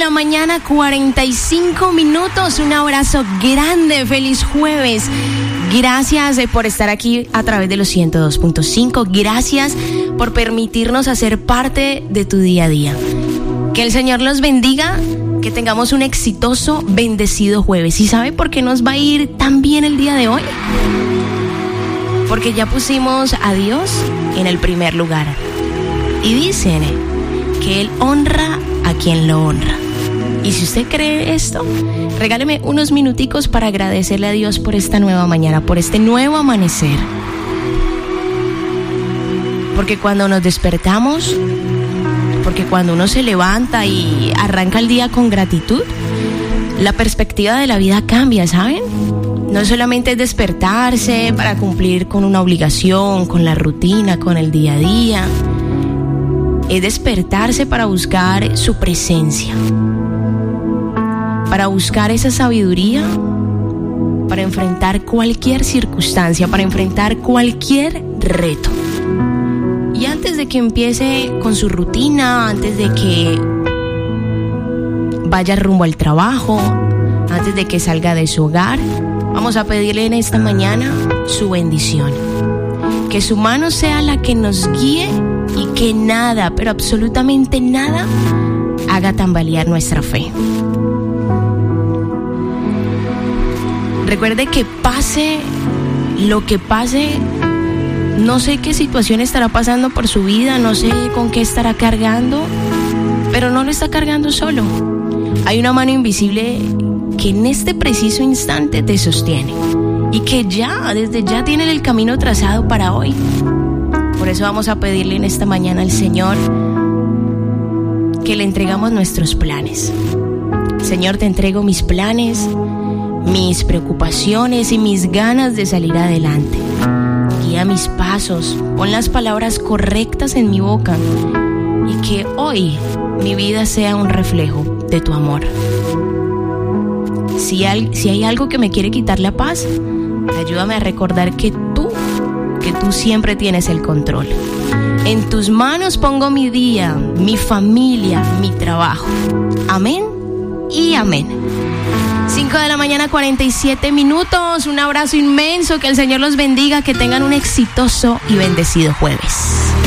la mañana, 45 minutos. Un abrazo grande, feliz jueves. Gracias por estar aquí a través de los 102.5. Gracias por permitirnos hacer parte de tu día a día. Que el Señor los bendiga, que tengamos un exitoso, bendecido jueves. ¿Y sabe por qué nos va a ir tan bien el día de hoy? Porque ya pusimos a Dios en el primer lugar. Y dicen que Él honra a quien lo honra. Y si usted cree esto, regáleme unos minuticos para agradecerle a Dios por esta nueva mañana, por este nuevo amanecer. Porque cuando nos despertamos, porque cuando uno se levanta y arranca el día con gratitud, la perspectiva de la vida cambia, ¿saben? No solamente es despertarse para cumplir con una obligación, con la rutina, con el día a día. Es despertarse para buscar su presencia, para buscar esa sabiduría, para enfrentar cualquier circunstancia, para enfrentar cualquier reto. Y antes de que empiece con su rutina, antes de que vaya rumbo al trabajo, antes de que salga de su hogar, vamos a pedirle en esta mañana su bendición. Que su mano sea la que nos guíe y que nada, pero absolutamente nada, haga tambalear nuestra fe. Recuerde que pase lo que pase, no sé qué situación estará pasando por su vida, no sé con qué estará cargando, pero no lo está cargando solo. Hay una mano invisible que en este preciso instante te sostiene y que desde ya tiene el camino trazado para hoy. Por eso vamos a pedirle en esta mañana al Señor que le entregamos nuestros planes. Señor, te entrego mis planes, mis preocupaciones y mis ganas de salir adelante. Guía mis pasos, pon las palabras correctas en mi boca y que hoy mi vida sea un reflejo de tu amor. Si hay algo que me quiere quitar la paz, ayúdame a recordar que tú siempre tienes el control. En tus manos pongo mi día, mi familia, mi trabajo. Amén y amén. 5 de la mañana, 47 minutos. Un abrazo inmenso, que el Señor los bendiga, que tengan un exitoso y bendecido jueves.